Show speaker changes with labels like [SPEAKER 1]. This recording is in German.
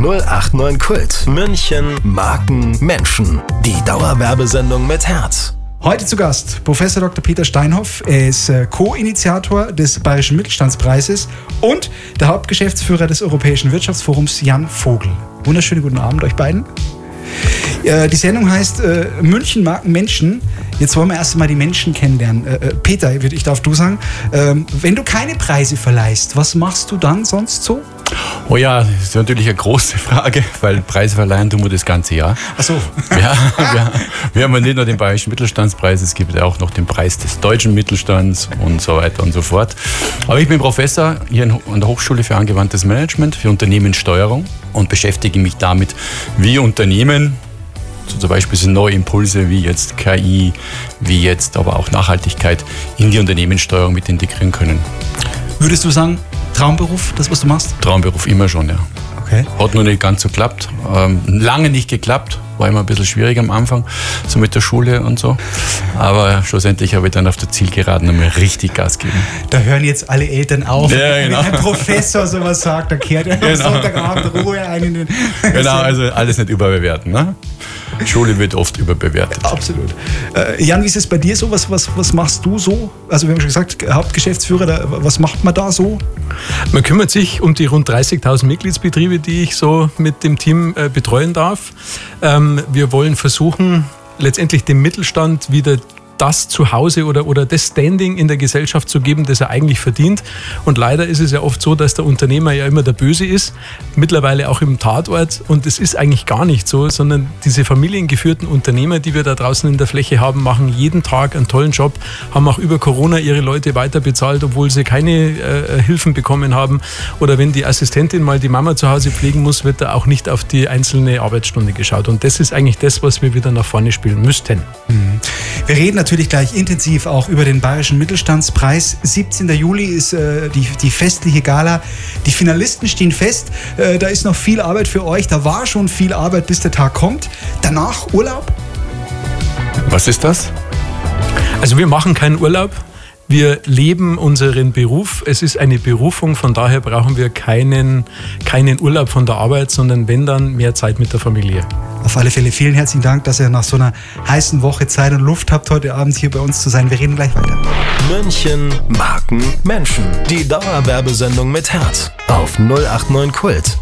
[SPEAKER 1] 089 Kult. München, Marken, Menschen. Die Dauerwerbesendung mit Herz.
[SPEAKER 2] Heute zu Gast Professor Dr. Peter Steinhoff. Er ist Co-Initiator des Bayerischen Mittelstandspreises und der Hauptgeschäftsführer des Europäischen Wirtschaftsforums Jan Vogel. Wunderschönen guten Abend euch beiden. Die Sendung heißt München, Marken, Menschen. Jetzt wollen wir erst einmal die Menschen kennenlernen. Peter, ich darf du sagen, wenn du keine Preise verleihst, was machst du dann sonst so?
[SPEAKER 3] Oh ja, das ist natürlich eine große Frage, weil Preise verleihen tun wir das ganze Jahr.
[SPEAKER 2] Ach so.
[SPEAKER 3] Wir haben nicht nur den Bayerischen Mittelstandspreis, es gibt auch noch den Preis des deutschen Mittelstands und so weiter und so fort. Aber ich bin Professor hier an der Hochschule für angewandtes Management, für Unternehmenssteuerung und beschäftige mich damit, wie Unternehmen, so zum Beispiel so neue Impulse wie jetzt KI, wie jetzt aber auch Nachhaltigkeit in die Unternehmenssteuerung mit integrieren können.
[SPEAKER 2] Würdest du sagen, Traumberuf, das was du machst?
[SPEAKER 3] Traumberuf immer schon, ja.
[SPEAKER 2] Okay.
[SPEAKER 3] Hat noch nicht ganz so geklappt. Lange nicht geklappt. War immer ein bisschen schwierig am Anfang, so mit der Schule und so. Aber schlussendlich habe ich dann auf der Zielgeraden nochmal richtig Gas gegeben.
[SPEAKER 2] Da hören jetzt alle Eltern auf.
[SPEAKER 3] Ja, genau.
[SPEAKER 2] Wenn ein Professor sowas sagt, dann kehrt er am Sonntagabend Ruhe ein in den...
[SPEAKER 3] Genau, also alles nicht überbewerten. Ne? Schule wird oft überbewertet.
[SPEAKER 2] Absolut. Jan, wie ist es bei dir so? Was machst du so? Also wir haben schon gesagt, Hauptgeschäftsführer, was macht man da so?
[SPEAKER 4] Man kümmert sich um die rund 30.000 Mitgliedsbetriebe, die ich so mit dem Team betreuen darf. Wir wollen versuchen, letztendlich dem Mittelstand wieder das Zuhause oder das Standing in der Gesellschaft zu geben, das er eigentlich verdient. Und leider ist es ja oft so, dass der Unternehmer ja immer der Böse ist, mittlerweile auch im Tatort. Und es ist eigentlich gar nicht so, sondern diese familiengeführten Unternehmer, die wir da draußen in der Fläche haben, machen jeden Tag einen tollen Job, haben auch über Corona ihre Leute weiter bezahlt, obwohl sie keine Hilfen bekommen haben. Oder wenn die Assistentin mal die Mama zu Hause pflegen muss, wird da auch nicht auf die einzelne Arbeitsstunde geschaut. Und das ist eigentlich das, was wir wieder nach vorne spielen müssten.
[SPEAKER 2] Wir reden natürlich gleich intensiv auch über den Bayerischen Mittelstandspreis. 17. Juli ist die festliche Gala. Die Finalisten stehen fest. Da ist noch viel Arbeit für euch. Da war schon viel Arbeit, bis der Tag kommt. Danach Urlaub?
[SPEAKER 3] Was ist das?
[SPEAKER 4] Also wir machen keinen Urlaub. Wir leben unseren Beruf. Es ist eine Berufung, von daher brauchen wir keinen Urlaub von der Arbeit, sondern wenn dann mehr Zeit mit der Familie.
[SPEAKER 2] Auf alle Fälle vielen herzlichen Dank, dass ihr nach so einer heißen Woche Zeit und Luft habt, heute Abend hier bei uns zu sein. Wir reden gleich weiter.
[SPEAKER 1] München, Marken, Menschen. Die Dauerwerbesendung mit Herz. Auf 089 Kult.